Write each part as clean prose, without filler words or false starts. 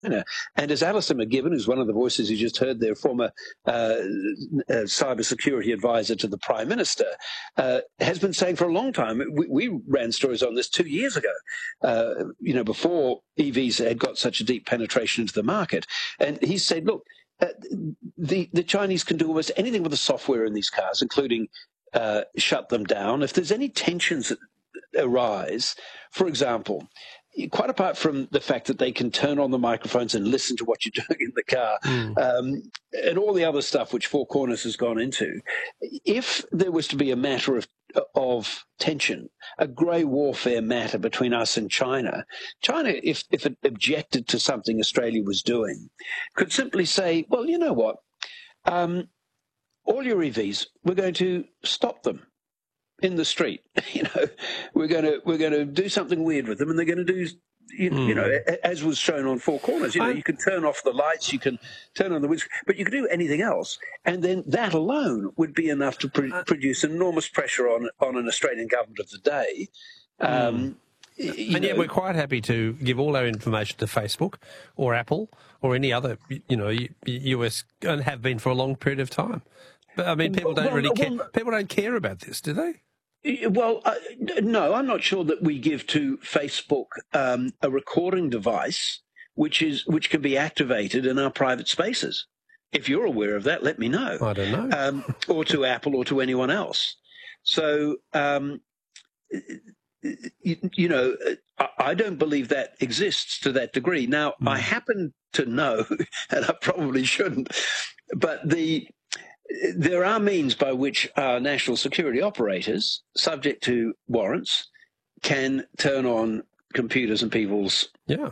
China. And as Alistair McGibbon, who's one of the voices you just heard there, former cybersecurity advisor to the Prime Minister, has been saying for a long time, we ran stories on this 2 years ago, before EVs had got such a deep penetration into the market. And he said, look, the Chinese can do almost anything with the software in these cars, including shut them down. If there's any tensions that arise, for example, quite apart from the fact that they can turn on the microphones and listen to what you're doing in the car, and all the other stuff which Four Corners has gone into, if there was to be a matter of tension, a grey warfare matter between us and China, if it objected to something Australia was doing, could simply say, well, you know what, all your EVs, we're going to stop them in the street. We're going to do something weird with them, and they're going to do, as was shown on Four Corners. You can turn off the lights, you can turn on the windscreen, but you can do anything else, and then that alone would be enough to produce enormous pressure on an Australian government of the day. And yet we're quite happy to give all our information to Facebook or Apple or any other, US, and have been for a long period of time. But I mean, people don't really care. People don't care about this, do they? Well, no, I'm not sure that we give to Facebook a recording device which can be activated in our private spaces. If you're aware of that, let me know. I don't know. Or to Apple or to anyone else. So, I don't believe that exists to that degree. Now, I happen to know, and I probably shouldn't, but there are means by which our national security operators, subject to warrants, can turn on computers in people's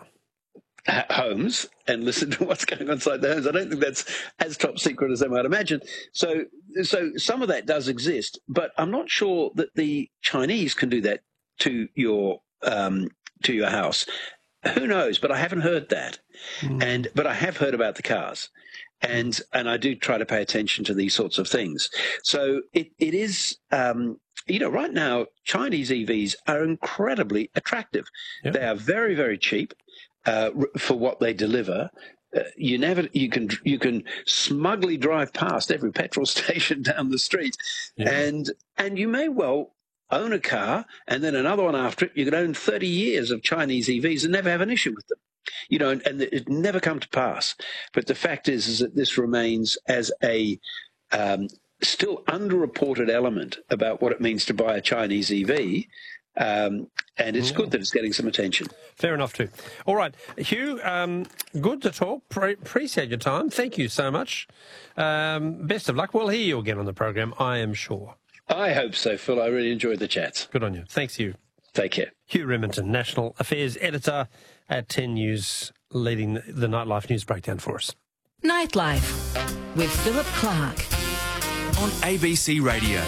homes and listen to what's going on inside their homes. I don't think that's as top secret as they might imagine. So some of that does exist, but I'm not sure that the Chinese can do that to your house. Who knows? But I haven't heard that. But I have heard about the cars. And I do try to pay attention to these sorts of things. So it is, right now, Chinese EVs are incredibly attractive. Yep. They are very, very cheap for what they deliver. You can smugly drive past every petrol station down the street, and you may well own a car and then another one after it. You could own 30 years of Chinese EVs and never have an issue with them. And it never come to pass. But the fact is that this remains as a still underreported element about what it means to buy a Chinese EV. And it's good that it's getting some attention. Fair enough, too. All right, Hugh, good to talk. Appreciate your time. Thank you so much. Best of luck. We'll hear you again on the program, I am sure. I hope so, Phil. I really enjoyed the chats. Good on you. Thanks, Hugh. Take care. Hugh Remington, National Affairs Editor at 10 News, leading the Nightlife News Breakdown for us. Nightlife with Philip Clark on ABC Radio.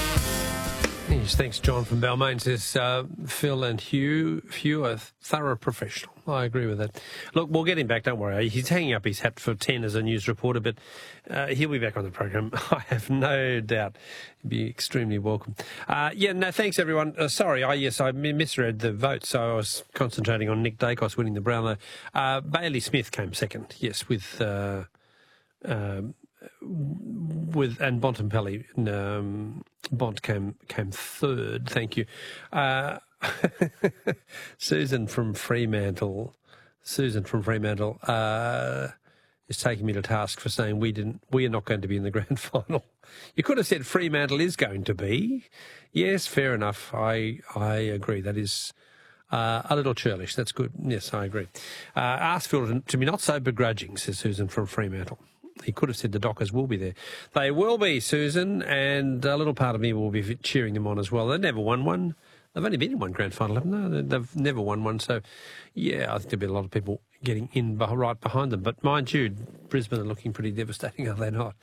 Yes, thanks, John from Balmain. Says Phil and Hugh are thorough professional. I agree with that. Look, we'll get him back, don't worry. He's hanging up his hat for 10 as a news reporter, but he'll be back on the program. I have no doubt. He'll be extremely welcome. Thanks, everyone. Sorry, I misread the vote, so I was concentrating on Nick Dacos winning the Brownlow. Bailey Smith came second, yes, with and Bontempelli. Bont came third. Thank you. Susan from Fremantle is taking me to task for saying we are not going to be in the grand final. You could have said Fremantle is going to be. Yes, fair enough. I agree. That is a little churlish. That's good. Yes, I agree. Ask Phil to be not so begrudging, says Susan from Fremantle. He could have said the Dockers will be there. They will be, Susan, and a little part of me will be cheering them on as well. They never won one. They've only been in one grand final, haven't they? They've never won one. So, yeah, I think there'll be a lot of people getting in right behind them. But mind you, Brisbane are looking pretty devastating, are they not?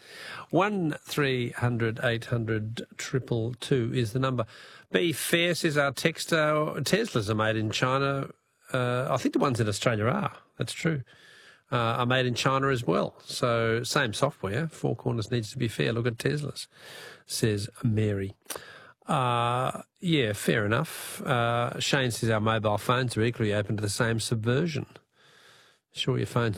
1300 800 222 is the number. Be fair, says our texter. Teslas are made in China. I think the ones in Australia are. That's true. Are made in China as well. So same software. Four Corners needs to be fair. Look at Teslas, says Mary. Fair enough. Shane says our mobile phones are equally open to the same subversion. Sure your phone's